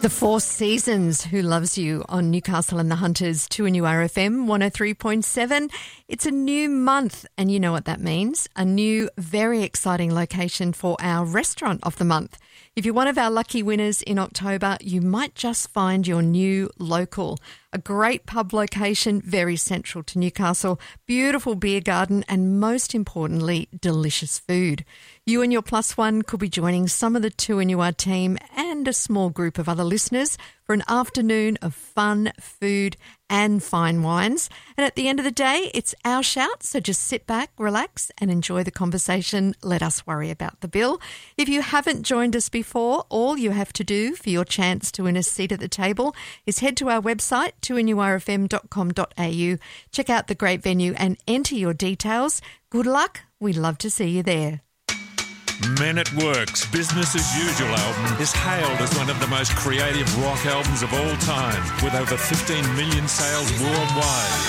The Four Seasons, Who Loves You on Newcastle and the Hunters, 2NURFM 103.7. It's a new month, and you know what that means. A new, very exciting location for our Restaurant of the Month. If you're one of our lucky winners in October, you might just find your new local. A great pub location, very central to Newcastle, beautiful beer garden, and most importantly, delicious food. You and your plus one could be joining some of the 2NUR team and a small group of other listeners for an afternoon of fun, food and fine wines. And at the end of the day, it's our shout, so just sit back, relax and enjoy the conversation. Let us worry about the bill. If you haven't joined us before, all you have to do for your chance to win a seat at the table is head to our website, 2NURFM.com.au, check out the great venue and enter your details. Good luck. We'd love to see you there. Men at Work's Business as Usual album is hailed as one of the most creative rock albums of all time, with over 15 million sales worldwide.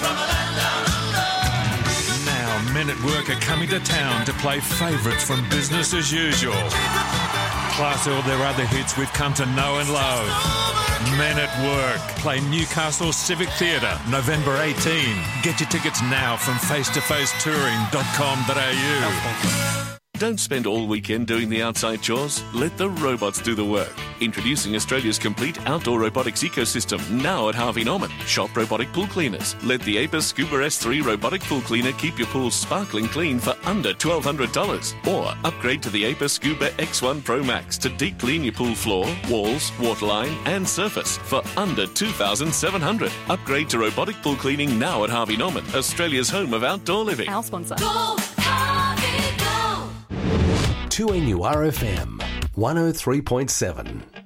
Now, Men at Work are coming to town to play favourites from Business as Usual, plus all their other hits we've come to know and love. Men at Work play Newcastle Civic Theatre, November 18. Get your tickets now from facetofacetouring.com.au. Don't spend all weekend doing the outside chores. Let the robots do the work. Introducing Australia's complete outdoor robotics ecosystem, now at Harvey Norman. Shop robotic pool cleaners. Let the Apis Scuba S3 robotic pool cleaner keep your pool sparkling clean for under $1,200. Or upgrade to the Apis Scuba X1 Pro Max to deep clean your pool floor, walls, waterline and surface for under $2,700. Upgrade to robotic pool cleaning now at Harvey Norman, Australia's home of outdoor living. Our sponsor. Go, Harvey, go! 2NURFM 103.7.